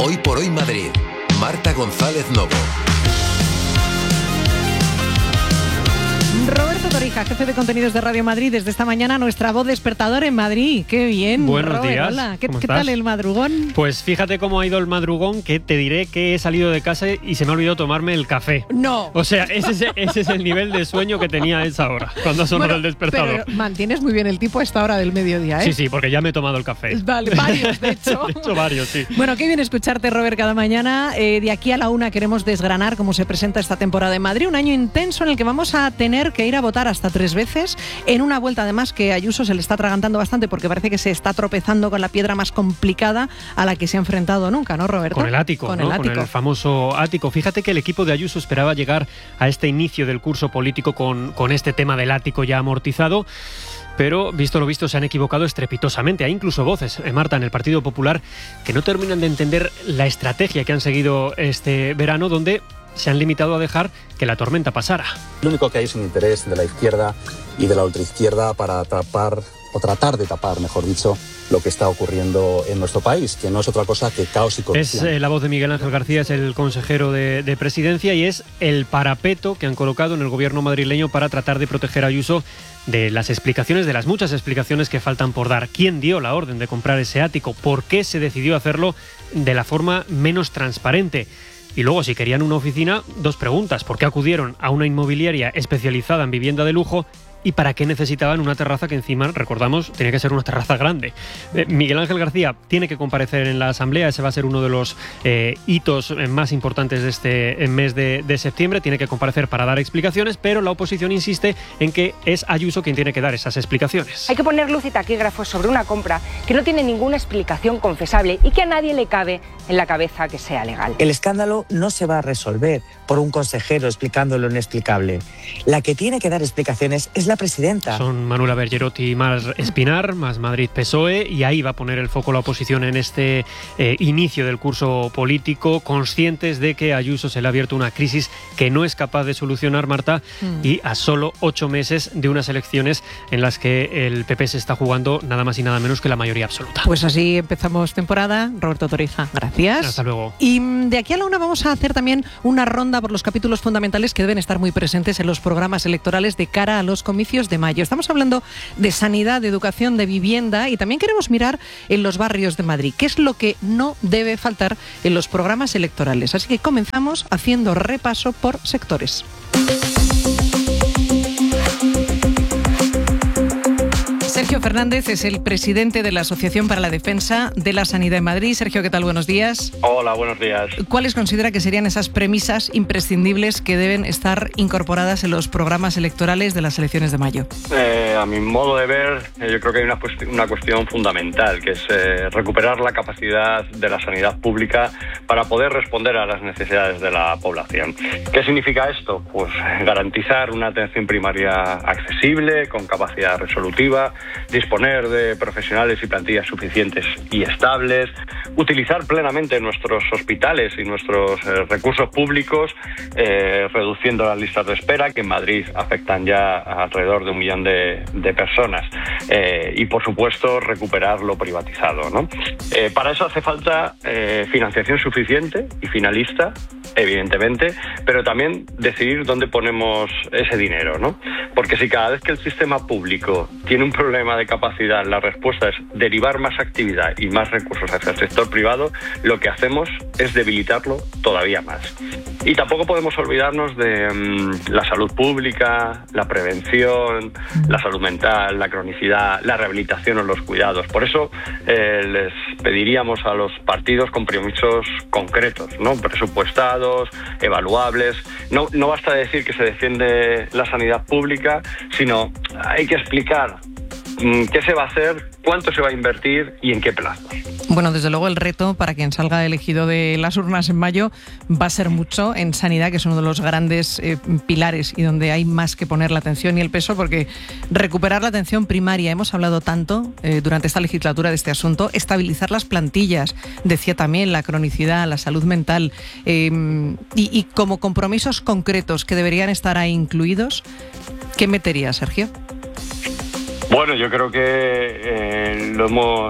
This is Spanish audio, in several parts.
Hoy por Hoy Madrid. Marta González Novo. Roberto Torija, jefe de contenidos de Radio Madrid, desde esta mañana nuestra voz despertador en Madrid. ¡Qué bien! Buenos Robert, días. Hola. ¿Qué ¿Cómo tal estás? el madrugón? Pues fíjate cómo ha ido el madrugón, que te diré que he salido de casa y se me ha olvidado tomarme el café. No. O sea, ese es el nivel de sueño que tenía a esa hora, cuando sonó el despertador. Pero mantienes muy bien el tipo a esta hora del mediodía, ¿eh? Sí, porque ya me he tomado el café. Vale, varios, de hecho. De hecho, varios, sí. Bueno, qué bien escucharte, Robert, cada mañana. De aquí a la 1 queremos desgranar cómo se presenta esta temporada de Madrid. Un año intenso en el que vamos a tener que ir a votar hasta 3 veces. En una vuelta, además, que a Ayuso se le está atragantando bastante porque parece que se está tropezando con la piedra más complicada a la que se ha enfrentado nunca, ¿no, Roberto? Con el ático, Con ¿no? el ático. Con el famoso ático. Fíjate que el equipo de Ayuso esperaba llegar a este inicio del curso político con este tema del ático ya amortizado. Pero, visto lo visto, se han equivocado estrepitosamente. Hay incluso voces, Marta, en el Partido Popular, que no terminan de entender la estrategia que han seguido este verano, donde se han limitado a dejar que la tormenta pasara. Lo único que hay es un interés de la izquierda y de la ultraizquierda para tapar, o tratar de tapar, mejor dicho, lo que está ocurriendo en nuestro país, que no es otra cosa que caos y corrupción. Es la voz de Miguel Ángel García, es el consejero de Presidencia, y es el parapeto que han colocado en el gobierno madrileño para tratar de proteger a Ayuso de las explicaciones, de las muchas explicaciones que faltan por dar. ¿Quién dio la orden de comprar ese ático? ¿Por qué se decidió hacerlo de la forma menos transparente? Y luego, si querían una oficina, 2 preguntas. ¿Por qué acudieron a una inmobiliaria especializada en vivienda de lujo? ¿Y para qué necesitaban una terraza que encima, recordamos, tenía que ser una terraza grande? Miguel Ángel García tiene que comparecer en la Asamblea. Ese va a ser uno de los hitos más importantes de este mes de septiembre. Tiene que comparecer para dar explicaciones, pero la oposición insiste en que es Ayuso quien tiene que dar esas explicaciones. Hay que poner luz y taquígrafos sobre una compra que no tiene ninguna explicación confesable y que a nadie le cabe en la cabeza que sea legal. El escándalo no se va a resolver por un consejero explicando lo inexplicable. La que tiene que dar explicaciones es la presidenta. Son Manuela Bergerotti y Mar Espinar, más Madrid PSOE, y ahí va a poner el foco la oposición en este inicio del curso político, conscientes de que a Ayuso se le ha abierto una crisis que no es capaz de solucionar, Marta, y a solo 8 meses de unas elecciones en las que el PP se está jugando nada más y nada menos que la mayoría absoluta. Pues así empezamos temporada. Roberto Torija, gracias. Hasta luego. Y de aquí a la 1 vamos a hacer también una ronda por los capítulos fundamentales que deben estar muy presentes en los programas electorales de cara a los comicios de mayo. Estamos hablando de sanidad, de educación, de vivienda, y también queremos mirar en los barrios de Madrid. ¿Qué es lo que no debe faltar en los programas electorales? Así que comenzamos haciendo repaso por sectores. Sergio Fernández es el presidente de la Asociación para la Defensa de la Sanidad en Madrid. Sergio, ¿qué tal? Buenos días. Hola, buenos días. ¿Cuáles considera que serían esas premisas imprescindibles que deben estar incorporadas en los programas electorales de las elecciones de mayo? A mi modo de ver, yo creo que hay una cuestión fundamental, que es recuperar la capacidad de la sanidad pública para poder responder a las necesidades de la población. ¿Qué significa esto? Pues garantizar una atención primaria accesible, con capacidad resolutiva, disponer de profesionales y plantillas suficientes y estables, utilizar plenamente nuestros hospitales y nuestros recursos públicos, reduciendo las listas de espera, que en Madrid afectan ya a alrededor de 1 millón de personas, y por supuesto recuperar lo privatizado, ¿no? Para eso hace falta financiación suficiente y finalista, evidentemente, pero también decidir dónde ponemos ese dinero, ¿no? Porque si cada vez que el sistema público tiene un problema de capacidad, la respuesta es derivar más actividad y más recursos hacia el sector privado, lo que hacemos es debilitarlo todavía más. Y tampoco podemos olvidarnos de la salud pública, la prevención, la salud mental, la cronicidad, la rehabilitación o los cuidados. Por eso les pediríamos a los partidos compromisos concretos, ¿no? Presupuestados, evaluables. No basta decir que se defiende la sanidad pública, sino hay que explicar qué se va a hacer, cuánto se va a invertir y en qué plazos. Bueno, desde luego el reto para quien salga elegido de las urnas en mayo va a ser mucho en sanidad, que es uno de los grandes pilares y donde hay más que poner la atención y el peso, porque recuperar la atención primaria, hemos hablado tanto durante esta legislatura de este asunto, estabilizar las plantillas, decía también la cronicidad, la salud mental, y como compromisos concretos que deberían estar ahí incluidos, ¿qué metería, Sergio? Bueno, yo creo que lo hemos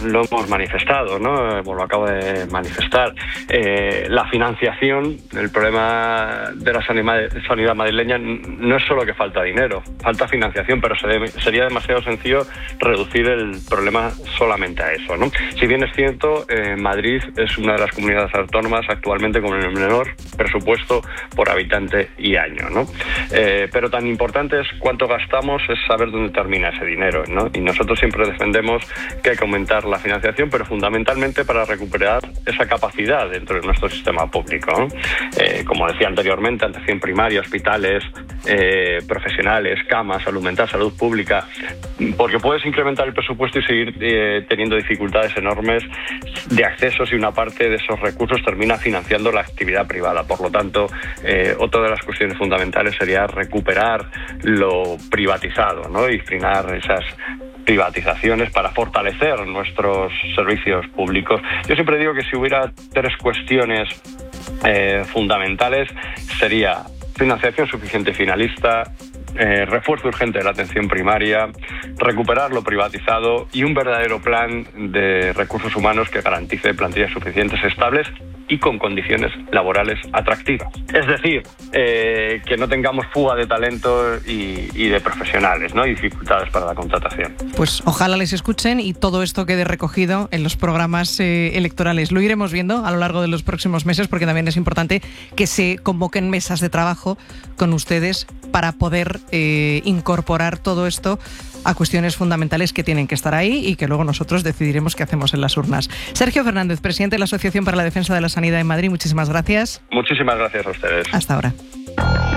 lo hemos manifestado, ¿no? Lo acabo de manifestar. La financiación, el problema de la sanidad madrileña no es solo que falta dinero, falta financiación, pero sería demasiado sencillo reducir el problema solamente a eso, ¿no? Si bien es cierto, Madrid es una de las comunidades autónomas actualmente con el menor presupuesto por habitante y año, ¿no? Pero tan importante es cuánto gastamos, es saber dónde termina ese dinero, ¿no? Y nosotros siempre defendemos que hay que aumentar la financiación, pero fundamentalmente para recuperar esa capacidad dentro de nuestro sistema público, ¿no? Como decía anteriormente, atención primaria, hospitales, profesionales, camas, salud mental, salud pública, porque puedes incrementar el presupuesto y seguir teniendo dificultades enormes de acceso si una parte de esos recursos termina financiando la actividad privada. Por lo tanto, otra de las cuestiones fundamentales sería recuperar lo privatizado, ¿no? Y frenar esas privatizaciones para fortalecer nuestros servicios públicos. Yo siempre digo que si hubiera tres cuestiones fundamentales, sería financiación suficiente y finalista, refuerzo urgente de la atención primaria, recuperar lo privatizado y un verdadero plan de recursos humanos que garantice plantillas suficientes, estables y con condiciones laborales atractivas. Es decir, que no tengamos fuga de talento y de profesionales, ¿no? Y dificultades para la contratación. Pues ojalá les escuchen y todo esto quede recogido en los programas electorales. Lo iremos viendo a lo largo de los próximos meses, porque también es importante que se convoquen mesas de trabajo con ustedes para poder incorporar todo esto a cuestiones fundamentales que tienen que estar ahí y que luego nosotros decidiremos qué hacemos en las urnas. Sergio Fernández, presidente de la Asociación para la Defensa de la Sanidad en Madrid, muchísimas gracias. Muchísimas gracias a ustedes. Hasta ahora.